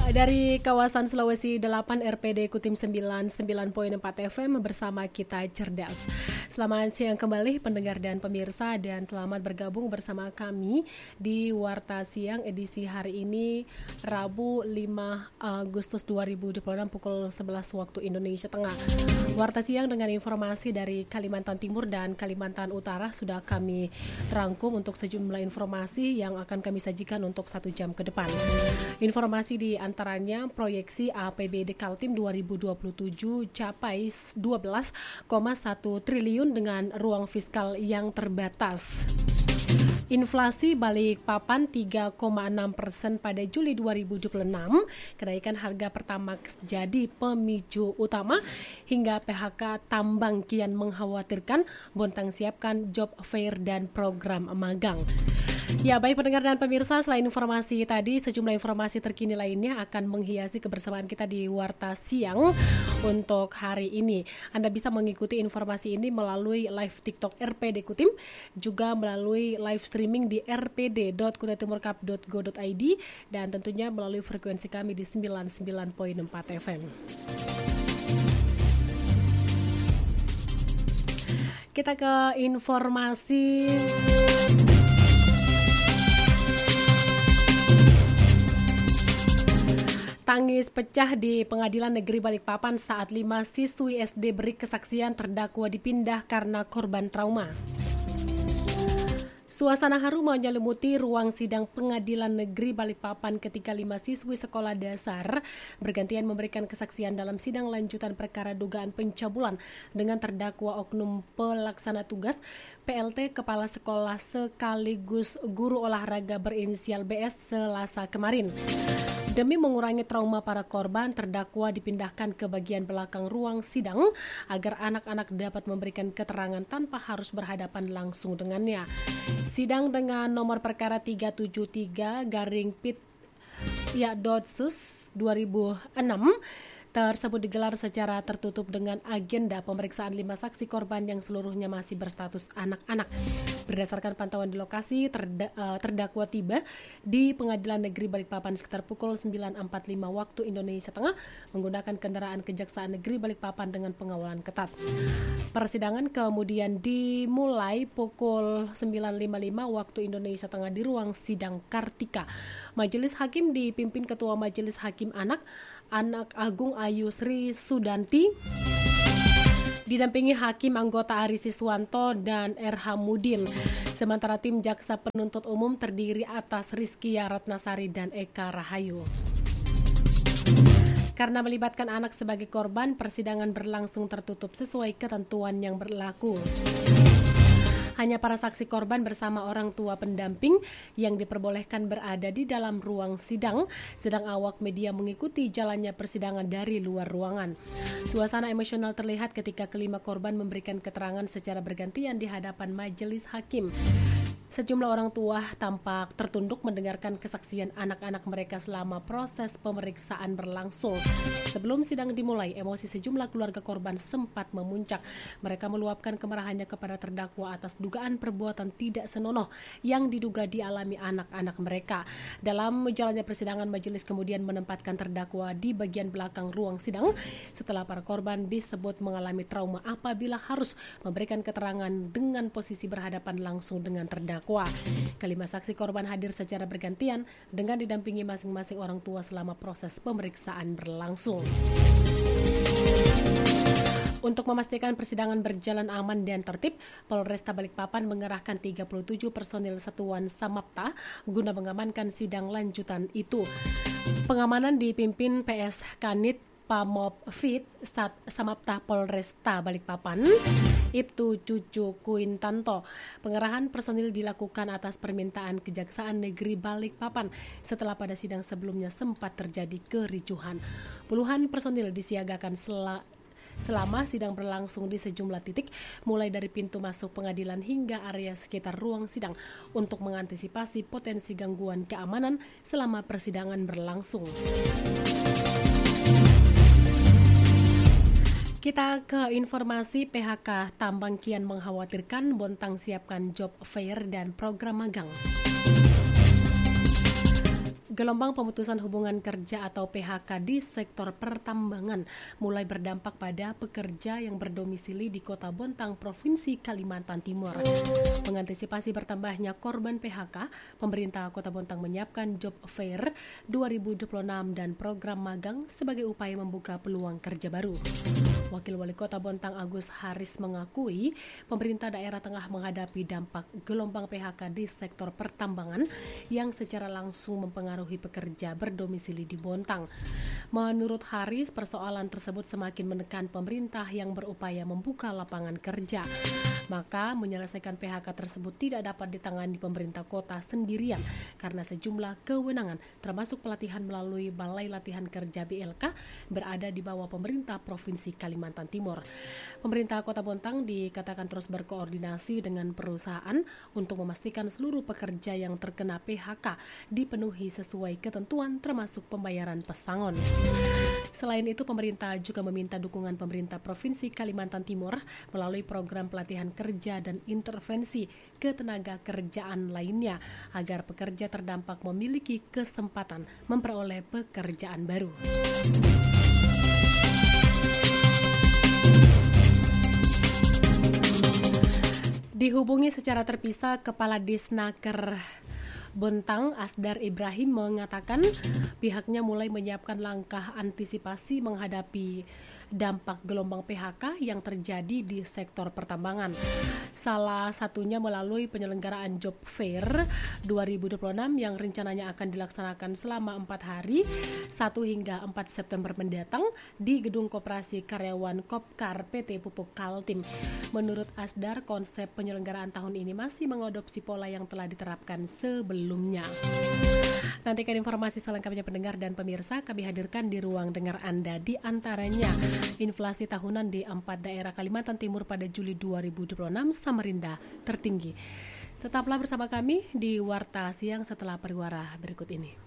Dari kawasan Sulawesi 8 RPD Kutim 99.4 FM bersama kita cerdas. Selamat siang kembali pendengar dan pemirsa dan selamat bergabung bersama kami di Warta Siang edisi hari ini Rabu 5 Agustus 2026 pukul 11 waktu Indonesia Tengah. Warta Siang dengan informasi dari Kalimantan Timur dan Kalimantan Utara sudah kami rangkum untuk sejumlah informasi yang akan kami sajikan untuk 1 jam ke depan. Informasi di antaranya proyeksi APBD Kaltim 2027 capai 12,1 triliun dengan ruang fiskal yang terbatas. Inflasi Balikpapan 3,6% pada Juli 2026, kenaikan harga Pertamax jadi pemicu utama hingga PHK tambang kian mengkhawatirkan, Bontang siapkan job fair dan program magang. Ya, baik pendengar dan pemirsa, selain informasi tadi, sejumlah informasi terkini lainnya akan menghiasi kebersamaan kita di Warta Siang untuk hari ini. Anda bisa mengikuti informasi ini melalui live TikTok RPD Kutim, juga melalui live streaming di rpd.kutatimurcup.go.id dan tentunya melalui frekuensi kami di 99.4 FM. Kita ke informasi. Tangis pecah di Pengadilan Negeri Balikpapan saat 5 siswi SD beri kesaksian terdakwa dipindah karena korban trauma. Suasana haru menyelimuti ruang sidang Pengadilan Negeri Balikpapan ketika 5 siswi sekolah dasar bergantian memberikan kesaksian dalam sidang lanjutan perkara dugaan pencabulan dengan terdakwa oknum pelaksana tugas PLT Kepala Sekolah sekaligus guru olahraga berinisial BS Selasa kemarin. Demi mengurangi trauma para korban, terdakwa dipindahkan ke bagian belakang ruang sidang agar anak-anak dapat memberikan keterangan tanpa harus berhadapan langsung dengannya. Sidang dengan nomor perkara 373-PIT-Sus 2006 tersebut digelar secara tertutup dengan agenda pemeriksaan 5 saksi korban yang seluruhnya masih berstatus anak-anak. Berdasarkan pantauan di lokasi, terdakwa tiba di Pengadilan Negeri Balikpapan sekitar pukul 9.45 waktu Indonesia Tengah menggunakan kendaraan Kejaksaan Negeri Balikpapan dengan pengawalan ketat. Persidangan kemudian dimulai pukul 9.55 waktu Indonesia Tengah di ruang sidang Kartika. Majelis Hakim dipimpin Ketua Majelis Hakim Anak Agung Ayu Sri Sudanti, didampingi Hakim anggota Ari Siswanto dan R. Hamudin. Sementara tim Jaksa Penuntut Umum terdiri atas Rizkia Ratnasari dan Eka Rahayu. Karena melibatkan anak sebagai korban, persidangan berlangsung tertutup sesuai ketentuan yang berlaku. Hanya para saksi korban bersama orang tua pendamping yang diperbolehkan berada di dalam ruang sidang, sedang awak media mengikuti jalannya persidangan dari luar ruangan. Suasana emosional terlihat ketika kelima korban memberikan keterangan secara bergantian di hadapan majelis hakim. Sejumlah orang tua tampak tertunduk mendengarkan kesaksian anak-anak mereka selama proses pemeriksaan berlangsung. Sebelum sidang dimulai, emosi sejumlah keluarga korban sempat memuncak. Mereka meluapkan kemarahannya kepada terdakwa atas dugaan perbuatan tidak senonoh yang diduga dialami anak-anak mereka. Dalam jalannya persidangan, majelis kemudian menempatkan terdakwa di bagian belakang ruang sidang setelah para korban disebut mengalami trauma apabila harus memberikan keterangan dengan posisi berhadapan langsung dengan terdakwa. Kelima saksi korban hadir secara bergantian dengan didampingi masing-masing orang tua selama proses pemeriksaan berlangsung. Untuk memastikan persidangan berjalan aman dan tertib, Polresta Balikpapan mengerahkan 37 personil satuan Samapta guna mengamankan sidang lanjutan itu. Pengamanan dipimpin PS Kanit Pamopfit Samapta Polresta Balikpapan, Ibtu Cucu Kuintanto. Pengerahan personil dilakukan atas permintaan Kejaksaan Negeri Balikpapan setelah pada sidang sebelumnya sempat terjadi kericuhan. Puluhan personil disiagakan selama sidang berlangsung di sejumlah titik, mulai dari pintu masuk pengadilan hingga area sekitar ruang sidang untuk mengantisipasi potensi gangguan keamanan selama persidangan berlangsung. Kita ke informasi PHK tambang kian mengkhawatirkan, Bontang siapkan job fair dan program magang. Gelombang pemutusan hubungan kerja atau PHK di sektor pertambangan mulai berdampak pada pekerja yang berdomisili di Kota Bontang, Provinsi Kalimantan Timur. Mengantisipasi bertambahnya korban PHK, pemerintah Kota Bontang menyiapkan Job Fair 2026 dan program magang sebagai upaya membuka peluang kerja baru. Wakil Wali Kota Bontang Agus Haris mengakui pemerintah daerah tengah menghadapi dampak gelombang PHK di sektor pertambangan yang secara langsung mempengaruhi pekerja berdomisili di Bontang. Menurut Haris, persoalan tersebut semakin menekan pemerintah yang berupaya membuka lapangan kerja. Maka menyelesaikan PHK tersebut tidak dapat ditangani pemerintah kota sendirian karena sejumlah kewenangan termasuk pelatihan melalui Balai Latihan Kerja BLK berada di bawah pemerintah Provinsi Kalimantan Timur. Pemerintah Kota Bontang dikatakan terus berkoordinasi dengan perusahaan untuk memastikan seluruh pekerja yang terkena PHK dipenuhi sesuai ketentuan termasuk pembayaran pesangon. Selain itu, pemerintah juga meminta dukungan pemerintah Provinsi Kalimantan Timur melalui program pelatihan kerja dan intervensi ketenaga kerjaan lainnya agar pekerja terdampak memiliki kesempatan memperoleh pekerjaan baru. Dihubungi secara terpisah, Kepala Disnaker Bontang Asdar Ibrahim mengatakan pihaknya mulai menyiapkan langkah antisipasi menghadapi dampak gelombang PHK yang terjadi di sektor pertambangan. Salah satunya melalui penyelenggaraan Job Fair 2026 yang rencananya akan dilaksanakan selama 4 hari 1 hingga 4 September mendatang di Gedung Koperasi Karyawan Kopkar PT Pupuk Kaltim. Menurut Asdar, konsep penyelenggaraan tahun ini masih mengadopsi pola yang telah diterapkan sebelumnya. Nantikan informasi selengkapnya pendengar dan pemirsa, kami hadirkan di ruang dengar Anda, di antaranya inflasi tahunan di 4 daerah Kalimantan Timur pada Juli 2026 Samarinda tertinggi. Tetaplah bersama kami di Warta Siang setelah pariwara berikut ini.